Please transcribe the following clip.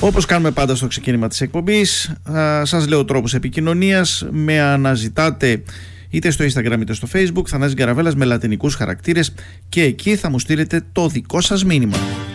Όπως κάνουμε πάντα στο ξεκίνημα της εκπομπής, σας λέω τρόπους επικοινωνίας. Με αναζητάτε είτε στο Instagram είτε στο Facebook, Θανάσης Γκαραβέλλας με λατινικούς χαρακτήρες, και εκεί θα μου στείλετε το δικό σας μήνυμα.